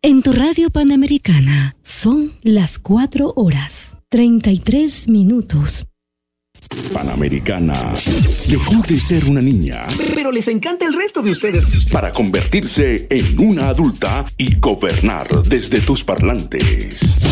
En tu radio Panamericana son las 4:33. Panamericana dejó de ser una niña, pero les encanta el resto de ustedes, para convertirse en una adulta y gobernar desde tus parlantes.